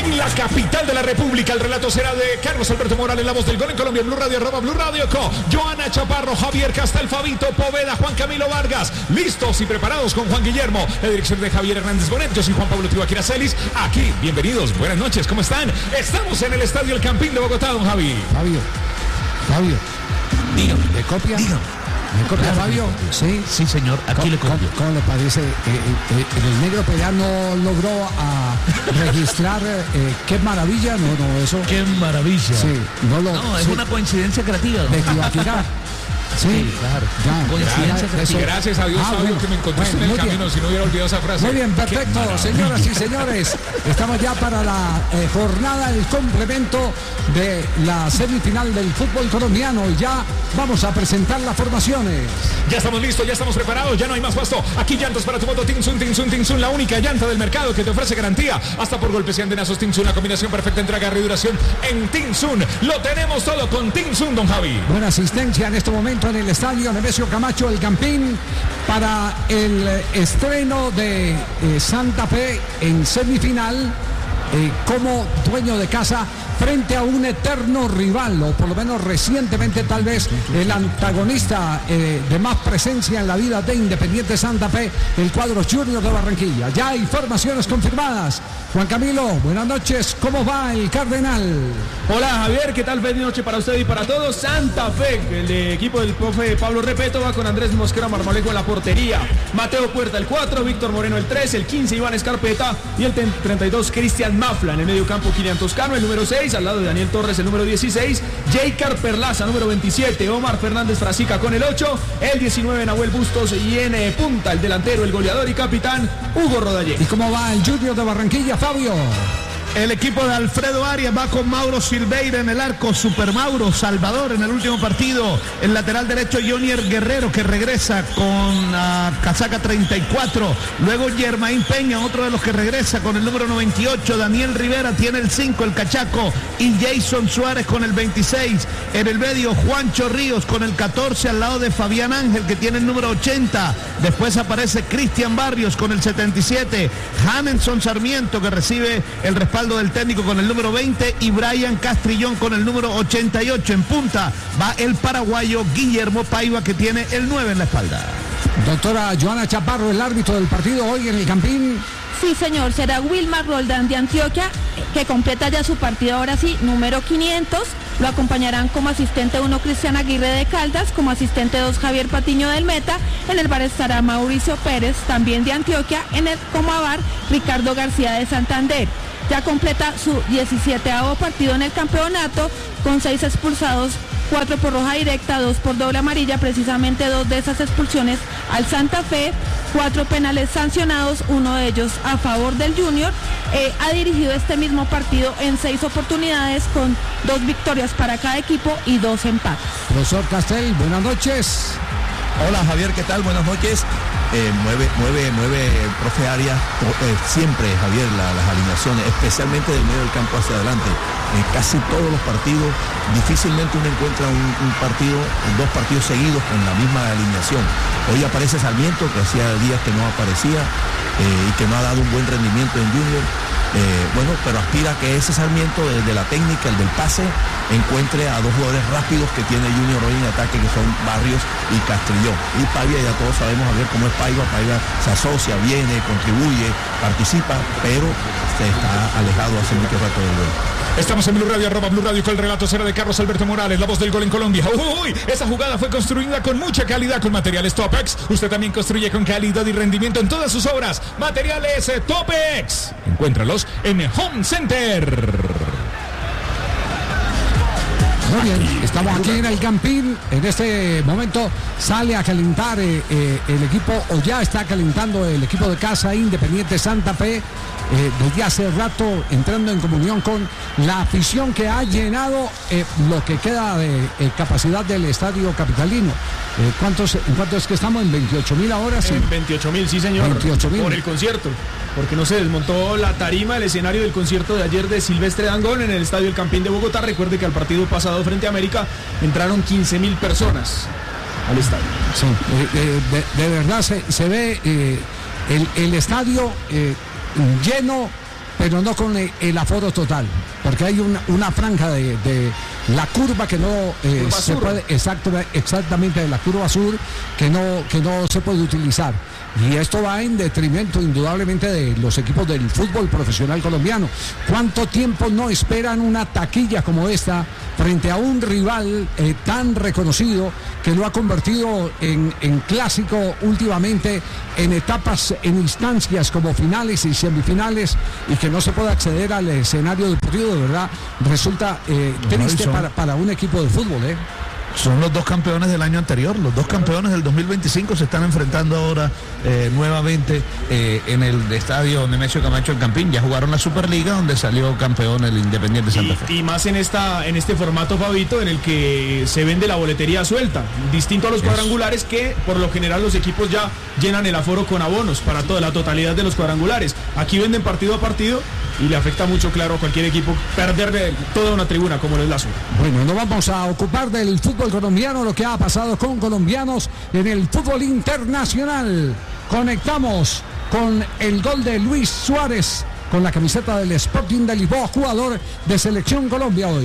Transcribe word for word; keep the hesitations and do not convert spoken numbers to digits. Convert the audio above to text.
en la capital de la República. El relato será de Carlos Alberto Morales, la voz del gol en Colombia, Blue Radio, arroba Blue Radio Co. Joana Chaparro, Javier Castel, Fabito Poveda, Juan Camilo Vargas. Listos y preparados con Juan Guillermo. La dirección de Javier Hernández Bonet. Yo soy Juan Pablo Tibaquira Celis. Aquí, bienvenidos, buenas noches, ¿cómo están? Estamos en el Estadio El Campín de Bogotá, don Javi. Fabio, Fabio. Dígame. ¿Le copia? Dígame. ¿Me copia, Claro, Fabio? Sí. Sí, señor, aquí le copio. ¿Cómo, ¿Cómo le parece? Eh, eh, el negro Pelá no logró a registrar eh, qué maravilla, no, no, eso. Qué maravilla. Sí, no lo. No, es sí, una coincidencia creativa. de Tibaquira. Sí, Sí, claro. Ya, Coincidencia ya, creativa. Y gracias a Dios, Ah, Fabio, bueno, que me encontraste bueno, en el muy camino, bien. si no hubiera olvidado esa frase. Muy bien, perfecto, señoras y señores. Estamos ya para la eh, jornada, el complemento de la semifinal del fútbol colombiano. Y ya vamos a presentar las formaciones. Ya estamos listos, ya estamos preparados, ya no hay más pasto. Aquí llantas para tu moto Tinsun, Tinsun, Tinsun, la única llanta del mercado que te ofrece garantía. Hasta por golpes y andenazos Tinsun, la combinación perfecta entre agarre y duración en Tinsun. Lo tenemos todo con Tinsun, don Javi. Buena asistencia en este momento en el estadio Nemesio Camacho, el Campín, para el eh, estreno de eh, Santa Fe en semifinal eh, como dueño de casa frente a un eterno rival, o por lo menos recientemente tal vez el antagonista eh, de más presencia en la vida de Independiente Santa Fe, el cuadro Junior de Barranquilla. Ya hay formaciones confirmadas. Juan Camilo, buenas noches, ¿cómo va el Cardenal? Hola Javier, ¿qué tal? Feliz noche para usted y para todos. Santa Fe, el de equipo del profe Pablo Repeto, va con Andrés Mosquera Marmolejo en la portería, Mateo Puerta el cuatro, Víctor Moreno el tres, el quince Iván Escarpeta y el treinta y dos Cristian Mafla. En el medio campo Kilian Toscano, el número seis, al lado de Daniel Torres el número dieciséis, Jaycar Perlaza número veintisiete, Omar Fernández Frasica con el ocho, el diecinueve Nahuel Bustos y en eh, punta el delantero, el goleador y capitán Hugo Rodallega. ¿Y cómo va el Junior de Barranquilla, Fabio? El equipo de Alfredo Arias va con Mauro Silveira en el arco, Super Mauro Salvador en el último partido, el lateral derecho Jonier Guerrero que regresa con la uh, casaca treinta y cuatro, luego Germain Peña, otro de los que regresa con el número noventa y ocho, Daniel Rivera tiene el cinco, el cachaco, y Jason Suárez con el veintiséis, en el medio Juancho Ríos con el catorce al lado de Fabián Ángel que tiene el número ochenta, después aparece Cristian Barrios con el setenta y siete, Hanenson Sarmiento que recibe el respaldo del técnico con el número veinte y Brian Castrillón con el número ochenta y ocho. En punta va el paraguayo Guillermo Paiva que tiene el nueve en la espalda. Doctora Joana Chaparro, el árbitro del partido hoy en el Campín. Sí, señor, será Wilmar Roldán de Antioquia, que completa ya su partido ahora sí, número quinientos. Lo acompañarán como asistente uno Cristian Aguirre de Caldas, como asistente dos Javier Patiño del Meta. En el bar estará Mauricio Pérez, también de Antioquia. En el como bar Ricardo García de Santander. Ya completa su diecisieteavo partido en el campeonato, con seis expulsados, cuatro por roja directa, dos por doble amarilla, precisamente dos de esas expulsiones al Santa Fe, cuatro penales sancionados, uno de ellos a favor del Junior. Eh, ha dirigido este mismo partido en seis oportunidades, con dos victorias para cada equipo y dos empates. Profesor Castel, buenas noches. Hola Javier, ¿qué tal? Buenas noches. Eh, mueve, mueve, mueve el profe Arias eh, siempre, Javier, la, las alineaciones, especialmente del medio del campo hacia adelante. En casi todos los partidos, difícilmente uno encuentra un, un partido, dos partidos seguidos con la misma alineación. Hoy aparece Sarmiento, que hacía días que no aparecía eh, y que no ha dado un buen rendimiento en Junior. Eh, bueno, pero aspira a que ese Sarmiento, desde la técnica, el del pase, encuentre a dos jugadores rápidos que tiene Junior hoy en ataque, que son Barrios y Castrillón. Y Paiva, ya todos sabemos a ver cómo es Paiva. Paiva se asocia, viene, contribuye, participa, pero se está alejado hace mucho rato del gol. Estamos en Blue Radio, arroba Blue Radio, con el relato será de Carlos Alberto Morales, la voz del gol en Colombia. Uy, esa jugada fue construida con mucha calidad con materiales Topex. Usted también construye con calidad y rendimiento en todas sus obras. Materiales Topex. Encuéntralos en Home Center. Muy bien, estamos aquí en el Campín. En este momento sale a calentar eh, eh, el equipo, o ya está calentando el equipo de casa Independiente Santa Fe. Eh, desde hace rato entrando en comunión con la afición que ha llenado eh, lo que queda de eh, capacidad del estadio capitalino. Eh, ¿cuántos, ¿En cuánto es que estamos? ¿En veintiocho mil ahora? Sí. En veintiocho mil, sí señor. veintiocho mil. Por el concierto, porque no se desmontó la tarima, el escenario del concierto de ayer de Silvestre Dangond en el estadio El Campín de Bogotá. Recuerde que al partido pasado frente a América entraron quince mil personas al estadio. Sí, eh, eh, de, de verdad se, se ve eh, el, el estadio eh, lleno, pero no con el, el aforo total, porque hay una, una franja de, de la curva que no eh, se puede, exacto, exactamente de la curva sur, que no, que no se puede utilizar. Y esto va en detrimento indudablemente de los equipos del fútbol profesional colombiano. ¿Cuánto tiempo no esperan una taquilla como esta frente a un rival eh, tan reconocido que lo ha convertido en, en clásico últimamente, en etapas, en instancias como finales y semifinales, y que no se puede acceder al escenario deportivo? De verdad resulta eh, triste para, para un equipo de fútbol, ¿eh? Son los dos campeones del año anterior, los dos campeones del dos mil veinticinco se están enfrentando ahora eh, nuevamente eh, en el estadio Nemesio Camacho El Campín. Ya jugaron la Superliga, donde salió campeón el Independiente Santa Fe. Y, y más en esta en este formato, Fabito, en el que se vende la boletería suelta, distinto a los cuadrangulares, que por lo general los equipos ya llenan el aforo con abonos para toda la totalidad de los cuadrangulares. Aquí venden partido a partido y le afecta mucho, claro, a cualquier equipo perder de toda una tribuna como lo es la Azul. Bueno, no vamos a ocupar del fútbol colombiano, lo que ha pasado con colombianos en el fútbol internacional. Conectamos con el gol de Luis Suárez con la camiseta del Sporting de Lisboa, jugador de Selección Colombia hoy.